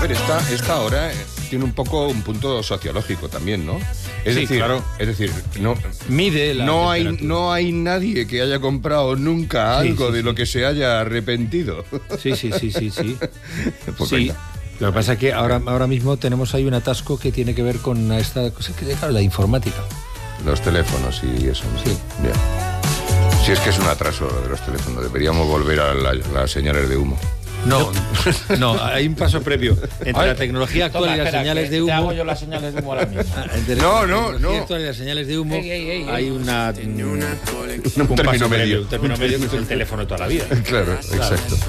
ver, esta hora tiene un poco un punto sociológico también, ¿no? Es Sí, decir, claro. Es decir, no mide la temperatura. no hay nadie que haya comprado nunca algo de lo que se haya arrepentido. Sí. Pues Sí. venga. Lo que pasa es que ahora mismo tenemos ahí un atasco que tiene que ver con esta cosa, claro, la informática. Los teléfonos y eso, ¿no? Sí. Bien. Si es que es un atraso lo de los teléfonos, deberíamos volver a las señales de humo. No, hay un paso previo entre la tecnología actual y las señales de humo. Te hago yo las señales de humo ahora mismo. Entre No. la tecnología actual y las señales de humo hay un término medio. Un término medio que es el teléfono de toda la vida. Claro, exacto.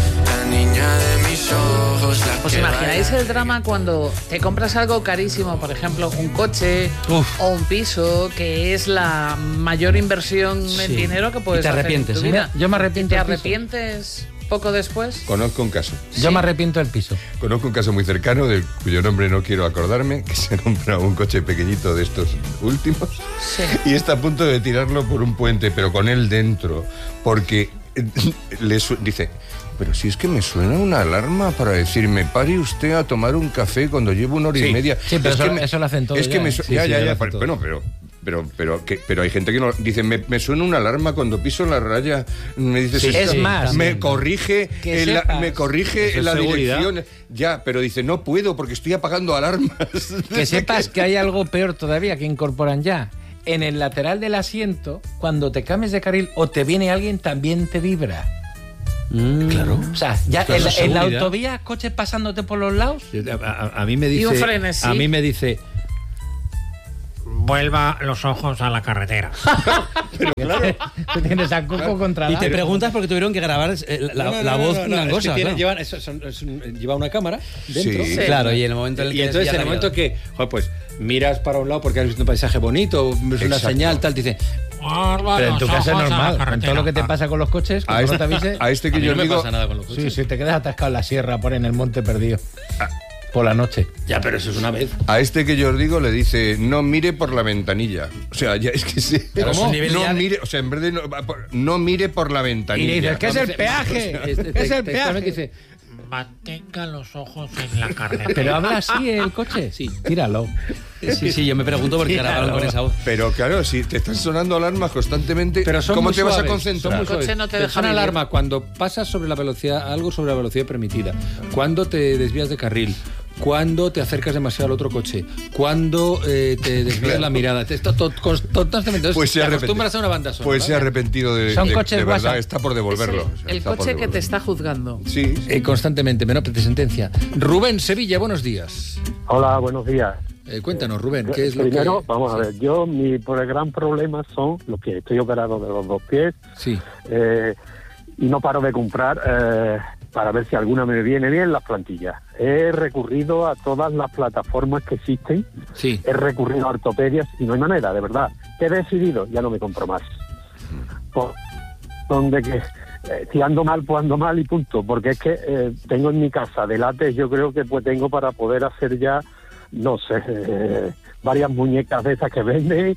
¿Os imagináis el drama cuando te compras algo carísimo, por ejemplo, un coche Uf. o un piso, que es la mayor inversión en dinero que puedes Y te hacer arrepientes, en tu ¿eh? vida? Yo me arrepiento ¿Y te del piso. arrepientes poco después? Conozco un caso. Yo me arrepiento del piso. Conozco un caso muy cercano, del cuyo nombre no quiero acordarme, que se compra un coche pequeñito de estos últimos Sí. y está a punto de tirarlo por un puente, pero con él dentro, porque dice, pero si es que me suena una alarma para decirme, pare usted a tomar un café cuando llevo una hora y media. Sí, pero Es eso, que eso lo hacen todos. Es que ya, me ¿eh? suena... Ya, lo hacen todos. bueno, pero hay gente que no... Dice, me suena una alarma cuando piso la raya. Me dice, Sí, es más, me también. corrige, Que en sepas. me corrige Eso en es la seguridad. dirección. Ya, pero dice, no puedo porque estoy apagando alarmas. Que sepas que hay algo peor todavía que incorporan ya. En el lateral del asiento, cuando te cambies de carril o te viene alguien, también te vibra. Claro. O sea, ya Claro, en la seguridad. autovía, coches pasándote por los lados. A mí me dice... Y un frenesí. A mí me dice... Vuelva los ojos a la carretera. Tú tienes a Coco contra Y la... te preguntas por qué tuvieron que grabar la voz gangosa. Lleva una cámara dentro. Sí. Sí. Claro, y en el momento en el que... Y entonces ya en el te momento que, pues miras para un lado porque has visto un paisaje bonito, ves una Exacto. señal, tal, te dice... Pero en tu casa es normal. Con todo lo que te pasa con los coches, A como no te avise... este A que mí yo no me digo... pasa nada con los Sí, coches. sí, te quedas atascado en la sierra, por en el monte perdido. Por la noche. Ya, pero eso es una vez. A este que yo os digo le dice, no mire por la ventanilla. O sea, ya es que sí. Pero es un nivel No ya de- mire, o sea, en vez de no mire por la Y ventanilla. le dices, ¿qué es el peaje? Es el peaje. Dice, Mantenga los ojos en la carretera. Pero habla así el coche. Sí. Tíralo. Sí, yo me pregunto por qué grabaron con esa voz. Pero claro, si te están sonando alarmas constantemente, pero son ¿cómo muy te vas a suaves, concentrar? son muy El coche suaves. no te deja suena vivir. alarma cuando pasas sobre la velocidad, algo sobre la velocidad permitida, cuando te desvías de carril, cuando te acercas demasiado al otro coche, cuando te desvías la mirada. Constantemente. Entonces, Pues se te ha acostumbras a una banda sonora. Pues se ha arrepentido de Son coches de verdad, WhatsApp. está por devolverlo. El Está por coche que te devolverlo. está juzgando. Sí, Constantemente, menopete sentencia. Rubén Sevilla, buenos días. Hola, buenos días. Cuéntanos, Rubén, ¿qué es lo Primero, que...? vamos a ver, mi gran problema son los que estoy operado de los dos pies Sí. y no paro de comprar para ver si alguna me viene bien las plantillas. He recurrido a todas las plataformas que existen, Sí. he recurrido a ortopedias y no hay manera, de verdad. He decidido, ya no me compro más. Por donde que si ando mal, pues ando mal y punto. Porque es que tengo en mi casa de látex, yo creo que pues tengo para poder hacer ya, no sé, varias muñecas de esas que venden.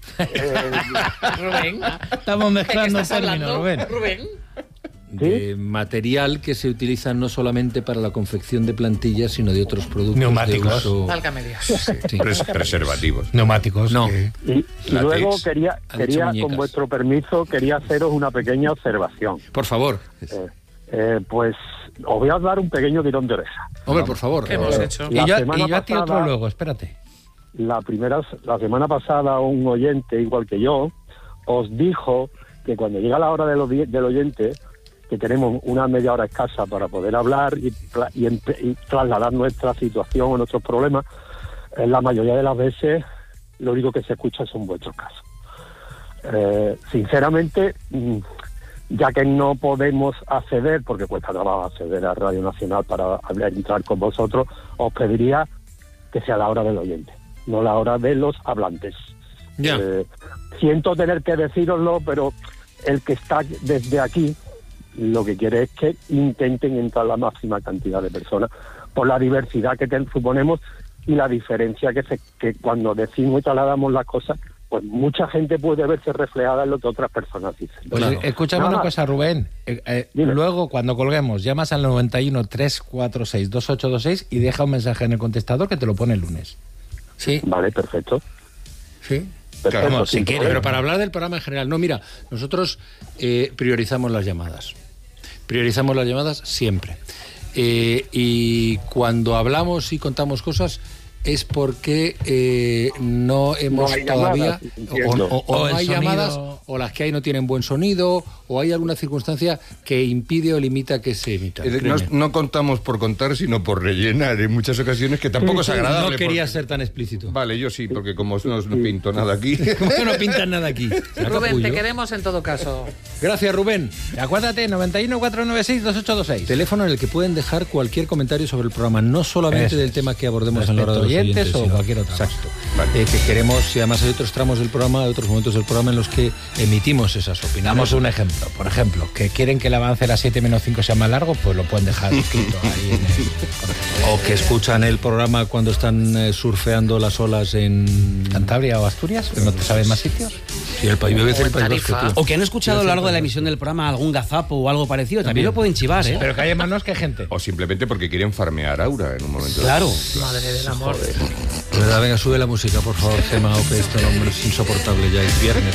Rubén, Estamos ¿de qué mezclando estás términos, hablando, Rubén. Rubén? De material que se utiliza no solamente para la confección de plantillas, sino de otros productos. Neumáticos. de uso- Válgame Dios. Sí. preservativos. Neumáticos. No. que- Y Látex. luego Han quería hecho muñecas. con vuestro permiso, quería haceros una pequeña observación. Por favor. Pues os voy a dar un pequeño tirón de oreja. Hombre, por favor. ¿Qué hemos hecho? La Y yo semana a ti otro pasada- luego, espérate. La semana pasada un oyente, igual que yo, os dijo que cuando llega la hora del oyente, que tenemos una media hora escasa para poder hablar y trasladar nuestra situación o nuestros problemas, la mayoría de las veces lo único que se escucha son vuestros casos. Sinceramente, ya que no podemos acceder, porque cuesta trabajo acceder a Radio Nacional para entrar con vosotros, os pediría que sea la hora del oyente, no la hora de los hablantes. Ya. Siento tener que decíroslo, pero el que está desde aquí lo que quiere es que intenten entrar la máxima cantidad de personas por la diversidad que suponemos y la diferencia que cuando decimos y trasladamos las cosas, pues mucha gente puede verse reflejada en lo que otras personas dicen. Pues escúchame Nada una más. cosa, Rubén. Dime. Luego, cuando colguemos, llamas al 91 346 2826 y deja un mensaje en el contestador que te lo pone el lunes. Sí, Vale, perfecto. sí. Perfecto, Vamos, sin Si quiere, problema. pero para hablar del programa en general. No, mira, nosotros priorizamos las llamadas. Priorizamos las llamadas siempre. Y cuando hablamos y contamos cosas es porque no hemos No hay todavía llamadas, entiendo. o O no el hay sonido. llamadas, o las que hay no tienen buen sonido, o hay alguna circunstancia que impide o limita que se emita. No contamos por contar, sino por rellenar en muchas ocasiones, que tampoco es agradable. No quería porque- ser tan explícito. Vale, yo sí, porque como no pinto nada aquí. No pintan nada aquí. Rubén, te queremos en todo caso. Gracias, Rubén. Acuérdate, 91 496 2826. Teléfono en el que pueden dejar cualquier comentario sobre el programa, no solamente Eso del es. tema que abordemos en la hora de los Respecto oyentes oyentes, o sino- cualquier otra cosa. Exacto. Que queremos, y además hay otros tramos del programa, hay otros momentos del programa en los que emitimos esas opiniones. Damos un ejemplo. Por ejemplo, que quieren que el avance de las 7 menos 5 sea más largo, pues lo pueden dejar escrito ahí en el O que escuchan el programa cuando están surfeando las olas en Cantabria o Asturias, que no te sabes más sitios. Sí, el país. Yo voy a decir el País Tarifa. Vasco, tú. O que han escuchado a lo largo de la emisión del programa algún gazapo o algo parecido. También lo pueden chivar, ¿eh? Pero que haya más que gente. O simplemente porque quieren farmear Aura en un momento. Claro. Madre del amor. De verdad, venga, sube la música, por favor, Gemma, o que esto hombre, es insoportable ya, es viernes.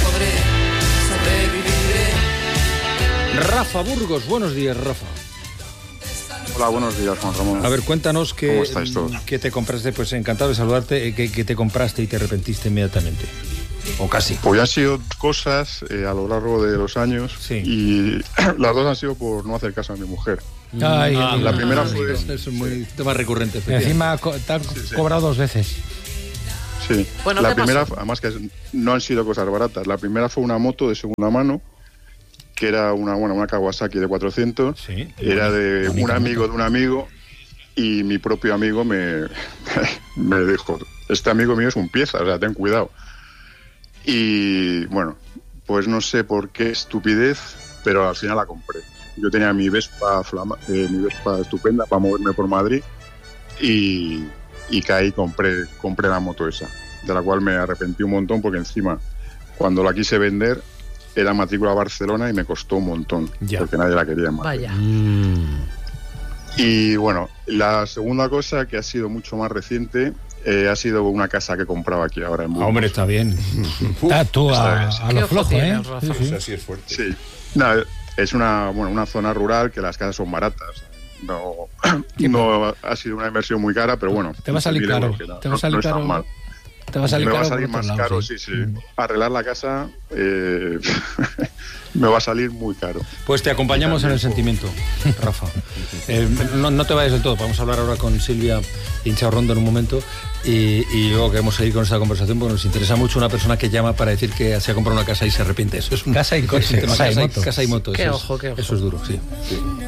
Rafa Burgos, buenos días, Rafa. Hola, buenos días, Juan Ramón. A ver, cuéntanos que, ¿Cómo estáis todos? que te compraste, pues encantado de saludarte, que te compraste y te arrepentiste inmediatamente. O casi. Pues han sido cosas a lo largo de los años Sí. y las dos han sido por no hacer caso a mi mujer. Ay, La primera fue... Eso es muy tema recurrente. y encima te han cobrado 2 veces. Sí, Bueno, la ¿qué primera, pasó? además que no han sido cosas baratas. La primera fue una moto de segunda mano, que era una Kawasaki de 400. Sí. Era de un amigo de un amigo y mi propio amigo me dijo, este amigo mío es un pieza, o sea, ten cuidado. Y bueno, pues no sé por qué estupidez, pero al final la compré. Yo tenía mi Vespa estupenda para moverme por Madrid y caí, compré la moto esa, de la cual me arrepentí un montón porque encima cuando la quise vender era matrícula a Barcelona y me costó un montón, Ya. porque nadie la quería más. Vaya. Y bueno, la segunda cosa que ha sido mucho más reciente ha sido una casa que compraba aquí ahora en Burgos. Hombre, está bien. Tú a ¿Qué lo ojo flojo, ¿eh? tienes, Rafa? Sí, sí. Así es fuerte. Sí. No, es una zona rural que las casas son baratas. No ha sido una inversión muy cara, pero bueno. Te va a salir 1.000 caro. euros, que no- Te va a salir no está caro. mal. Te va a salir Me va caro a por salir otro más lado, caro, sí. sí. Arreglar la casa me va a salir muy caro. Pues te acompañamos en el sentimiento, Rafa. No te vayas del todo, vamos a hablar ahora con Silvia Incharrondo en un momento y luego queremos seguir con esta conversación porque nos interesa mucho una persona que llama para decir que se ha comprado una casa y se arrepiente. Eso es Casa y coche, es un tema, casa y moto. casa y moto. Qué eso ojo, qué ojo. Eso es duro, sí.